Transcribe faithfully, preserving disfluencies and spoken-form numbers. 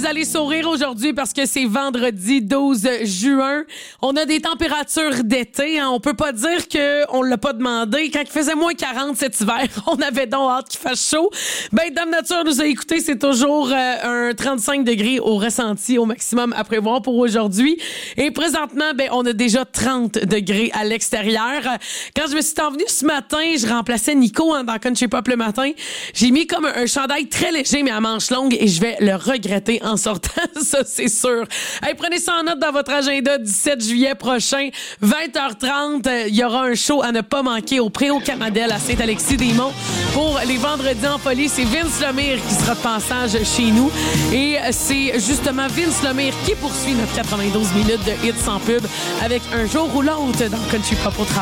vous allez sourire aujourd'hui parce que c'est vendredi douze juin. On a des températures d'été. Hein. On peut pas dire qu'on l'a pas demandé. Quand il faisait moins quarante cet hiver, on avait donc hâte qu'il fasse chaud. Ben, Dame Nature nous a écouté. C'est toujours euh, un trente-cinq degrés au ressenti au maximum à prévoir pour aujourd'hui. Et présentement, ben, on a déjà trente degrés à l'extérieur. Quand je me suis envenue ce matin, je remplaçais Nico hein, dans Country Pop le matin. J'ai mis comme un, un chandail très léger mais à manches longues et je vais le regretter en sortant, ça c'est sûr. Hey, prenez ça en note dans votre agenda. Dix-sept juillet prochain, vingt heures trente, il y aura un show à ne pas manquer au Préau Camadel à Saint-Alexis-des-Monts. Pour les vendredis en folie, c'est Vince Lemire qui sera de passage chez nous. Et c'est justement Vince Lemire qui poursuit notre quatre-vingt-douze minutes de hits sans pub avec Un jour ou l'autre dans Country Pop au travail.